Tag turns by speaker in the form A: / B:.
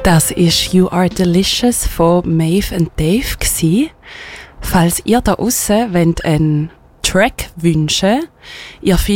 A: Das ist «You Are Delicious» von Maeve und Dave gsi. Falls ihr da aussen einen Track wünschen, ihr